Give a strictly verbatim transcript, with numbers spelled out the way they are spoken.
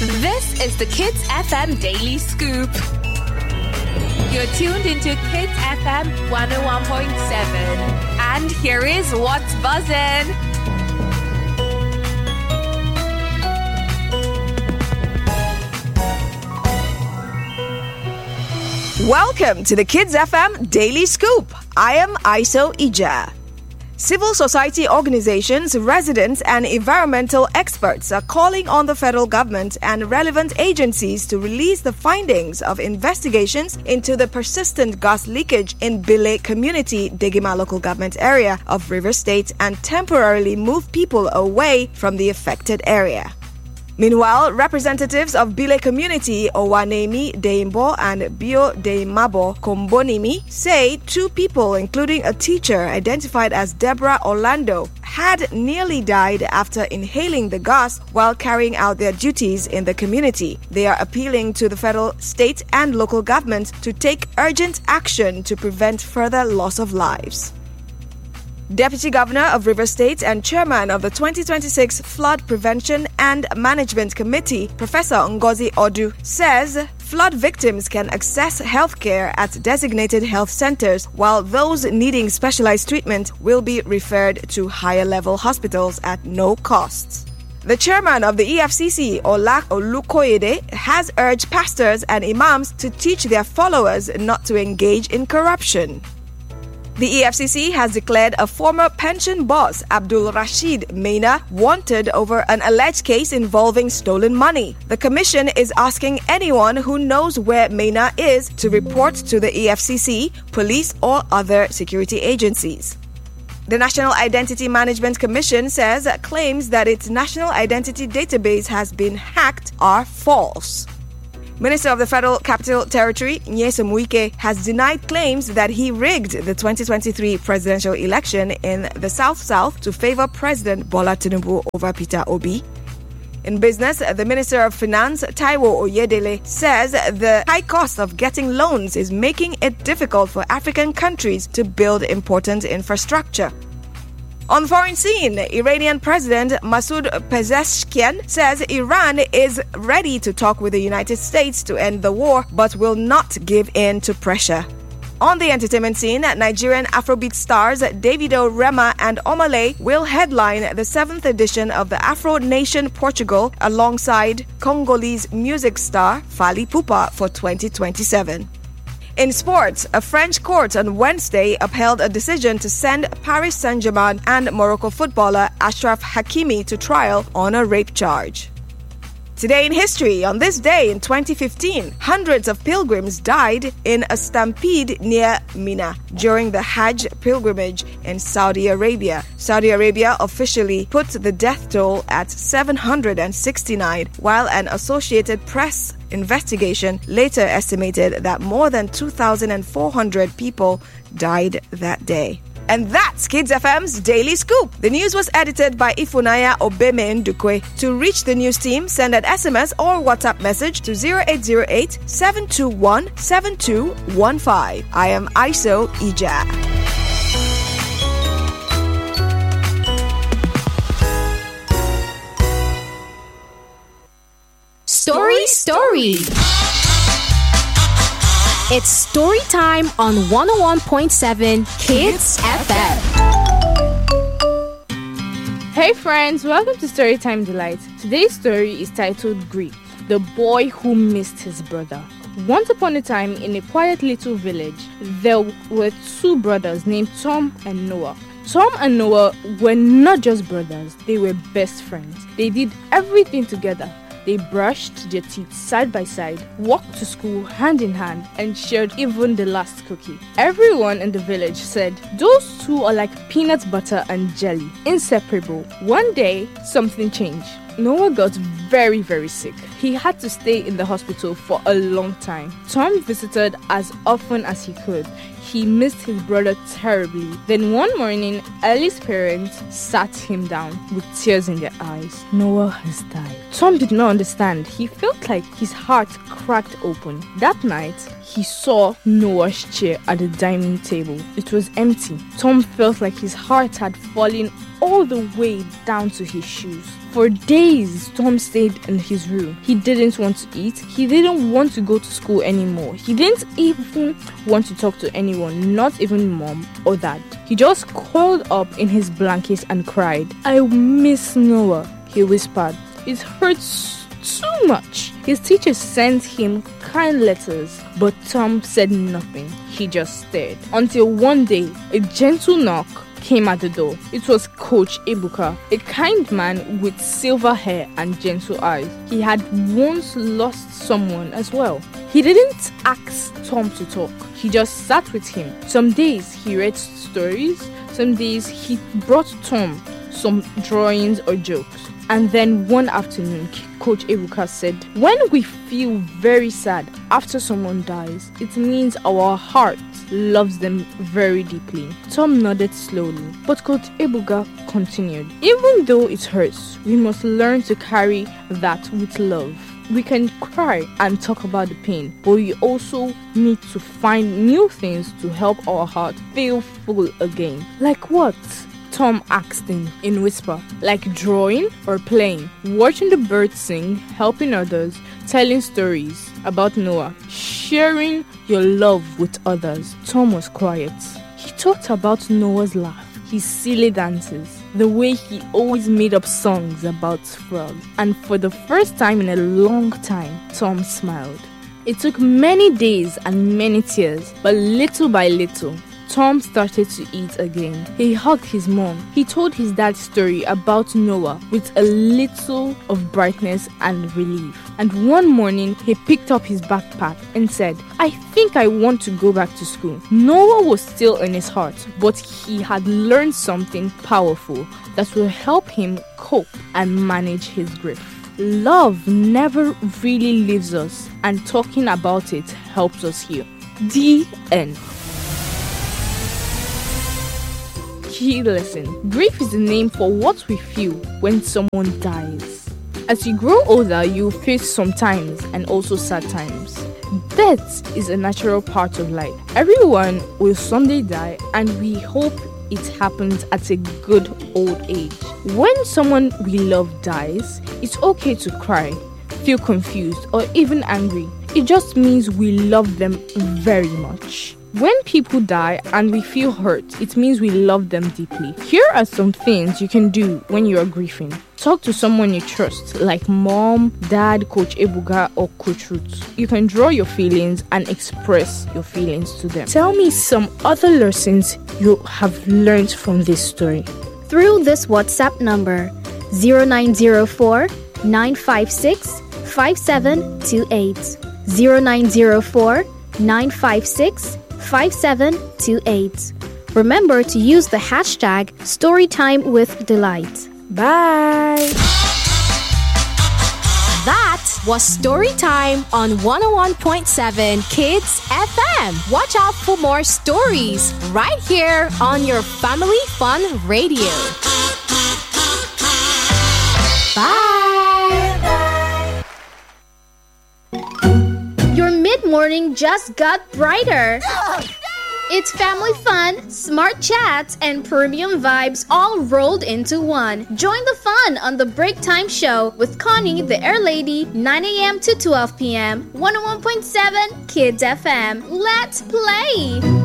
This is the Kids F M Daily Scoop. You're tuned into Kids F M one oh one point seven. And here is what's buzzing. Welcome to the Kids F M Daily Scoop. I am Aiso Ija. Civil society organizations, residents, and environmental experts are calling on the federal government and relevant agencies to release the findings of investigations into the persistent gas leakage in Bile Community, Degima local government area of Rivers State and temporarily move people away from the affected area. Meanwhile, representatives of Bile Community, Owanemi Deimbo and Bio Deimabo Kombonimi, say two people, including a teacher identified as Deborah Orlando, had nearly died after inhaling the gas while carrying out their duties in the community. They are appealing to the federal, state, and local government to take urgent action to prevent further loss of lives. Deputy Governor of Rivers State and Chairman of the twenty twenty-six Flood Prevention and Management Committee, Professor Ngozi Odu, says flood victims can access healthcare at designated health centers, while those needing specialized treatment will be referred to higher-level hospitals at no cost. The chairman of the E F C C, Olak Olukoyede, has urged pastors and imams to teach their followers not to engage in corruption. The E F C C has declared a former pension boss, Abdul Rashid Maina, wanted over an alleged case involving stolen money. The commission is asking anyone who knows where Maina is to report to the E F C C, police, or other security agencies. The National Identity Management Commission says that claims that its national identity database has been hacked are false. Minister of the Federal Capital Territory, Nyesom Wike, has denied claims that he rigged the twenty twenty-three presidential election in the South-South to favor President Bola Tinubu over Peter Obi. In business, the Minister of Finance, Taiwo Oyedele, says the high cost of getting loans is making it difficult for African countries to build important infrastructure. On the foreign scene, Iranian President Masoud Pezeshkian says Iran is ready to talk with the United States to end the war, but will not give in to pressure. On the entertainment scene, Nigerian Afrobeat stars Davido, Rema, and Omale will headline the seventh edition of the Afro Nation Portugal alongside Congolese music star Fally Ipupa for twenty twenty-seven. In sports, a French court on Wednesday upheld a decision to send Paris Saint-Germain and Morocco footballer Achraf Hakimi to trial on a rape charge. Today in history, on this day in twenty fifteen, hundreds of pilgrims died in a stampede near Mina during the Hajj pilgrimage in Saudi Arabia. Saudi Arabia officially put the death toll at seven hundred sixty-nine, while an Associated Press investigation later estimated that more than two thousand four hundred people died that day. And that's Kids F M's Daily Scoop. The news was edited by Ifunaya Obeme Ndukwe. To reach the news team, send an S M S or WhatsApp message to zero eight zero eight, seven two one, seven two one five. I am Aiso Ija. Story Story. It's story time on one oh one point seven Kids F M. Hey friends, welcome to Storytime Delight. Today's story is titled Greek, the boy who missed his brother. Once upon a time, in a quiet little village, there were two brothers named Tom and Noah. Tom and Noah were not just brothers, they were best friends. They did everything together. They brushed their teeth side by side, walked to school hand in hand, and shared even the last cookie. Everyone in the village said those two are like peanut butter and jelly, inseparable. One day, something changed. Noah got very, very sick. He had to stay in the hospital for a long time. Tom visited as often as he could. He missed his brother terribly. Then one morning, Ellie's parents sat him down with tears in their eyes. Noah has died. Tom did not understand. He felt like his heart cracked open. That night, he saw Noah's chair at the dining table. It was empty. Tom felt like his heart had fallen all the way down to his shoes. For days, Tom stayed in his room. He didn't want to eat. He didn't want to go to school anymore. He didn't even want to talk to anyone, not even mom or dad. He just curled up in his blankets and cried. I miss Noah, he whispered. It hurts too much. His teacher sent him kind letters, but Tom said nothing. He just stared. Until one day, a gentle knock came at the door. It was Coach Ebuka, a kind man with silver hair and gentle eyes. He had once lost someone as well. He didn't ask Tom to talk. He just sat with him. Some days he read stories. Some days he brought Tom some drawings or jokes. And then one afternoon, Coach Ebuka said, when we feel very sad after someone dies, it means our heart loves them very deeply. Tom nodded slowly, but Coach Ebuka continued, even though it hurts, we must learn to carry that with love. We can cry and talk about the pain, but we also need to find new things to help our heart feel full again. Like what? Tom asked him in whisper. Like drawing or playing, watching the birds sing, helping others, telling stories about Noah, sharing your love with others. Tom was quiet. He talked about Noah's laugh, his silly dances, the way he always made up songs about frogs. And for the first time in a long time, Tom smiled. It took many days and many tears, but little by little, Tom started to eat again. He hugged his mom. He told his dad's story about Noah with a little of brightness and relief. And one morning, he picked up his backpack and said, I think I want to go back to school. Noah was still in his heart, but he had learned something powerful that will help him cope and manage his grief. Love never really leaves us, and talking about it helps us heal. The end. Key lesson. Grief is the name for what we feel when someone dies. As you grow older, you face some times and also sad times. Death is a natural part of life. Everyone will someday die, and we hope it happens at a good old age. When someone we love dies, it's okay to cry, feel confused, or even angry. It just means we love them very much. When people die and we feel hurt, it means we love them deeply. Here are some things you can do when you are grieving. Talk to someone you trust, like mom, dad, Coach Ebuka, or Coach Ruth. You can draw your feelings and express your feelings to them. Tell me some other lessons you have learned from this story. Through this WhatsApp number, zero nine zero four, nine five six, five seven two eight. zero nine zero four, nine five six, five seven two eight. Remember to use the hashtag StoryTimeWithDelight. Bye! That was Storytime on one oh one point seven Kids F M. Watch out for more stories right here on your Family Fun Radio. Bye! Your mid-morning just got brighter. It's family fun, smart chats, and premium vibes all rolled into one. Join the fun on the Break Time Show with Connie, the Air Lady, nine a.m. to twelve p.m. one oh one point seven Kids F M. Let's play!